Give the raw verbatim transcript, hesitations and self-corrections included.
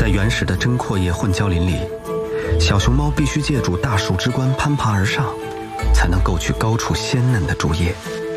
原始的针阔叶混交林里，小熊猫必须借助大树枝冠攀爬而上，才能够取高处鲜嫩的竹叶。